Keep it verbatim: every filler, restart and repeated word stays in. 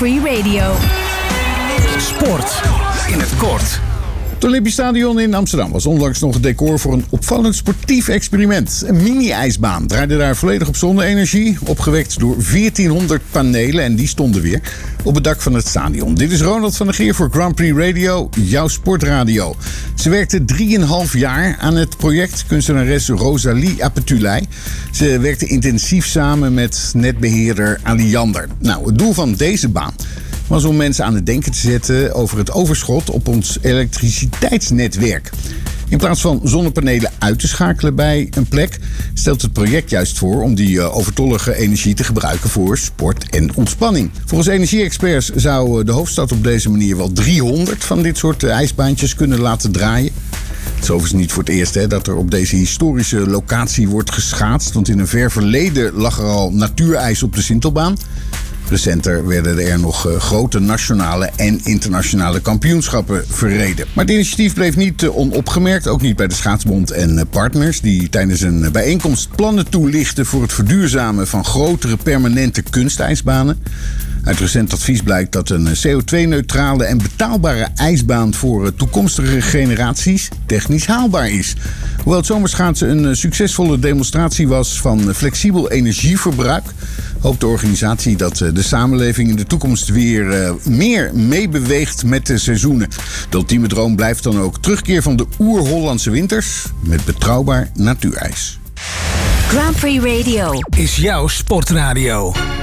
Prix Radio. Sport in het kort. Het Olympisch Stadion in Amsterdam was onlangs nog het decor voor een opvallend sportief experiment. Een mini-ijsbaan draaide daar volledig op zonne-energie, opgewekt door veertienhonderd panelen en die stonden weer op het dak van het stadion. Dit is Ronald van der Geer voor Grand Prix Radio, jouw sportradio. Ze werkte drieënhalf jaar aan het project, kunstenares Rosalie Apetulei. Ze werkte intensief samen met netbeheerder Aliander. Nou, het doel van deze baan was om mensen aan het denken te zetten over het overschot op ons elektriciteitsnetwerk. In plaats van zonnepanelen uit te schakelen bij een plek, stelt het project juist voor om die uh, overtollige energie te gebruiken voor sport en ontspanning. Volgens energie-experts zou de hoofdstad op deze manier wel driehonderd van dit soort uh, ijsbaantjes kunnen laten draaien. Het is overigens niet voor het eerst hè, dat er op deze historische locatie wordt geschaatst, want in een ver verleden lag er al natuurijs op de Sintelbaan. Recenter werden er nog uh, grote nationale en internationale kampioenschappen verreden. Maar het initiatief bleef niet uh, onopgemerkt, ook niet bij de Schaatsbond en uh, partners, die tijdens een uh, bijeenkomst plannen toelichten voor het verduurzamen van grotere permanente kunstijsbanen. Uit recent advies blijkt dat een C O twee neutrale en betaalbare ijsbaan voor uh, toekomstige generaties technisch haalbaar is. Hoewel het zomerschaatsen een uh, succesvolle demonstratie was van uh, flexibel energieverbruik, hoopt de organisatie dat uh, de samenleving in de toekomst weer uh, meer meebeweegt met de seizoenen. De ultieme droom blijft dan ook terugkeer van de oer-Hollandse winters met betrouwbaar natuurijs. Grand Prix Radio is jouw sportradio.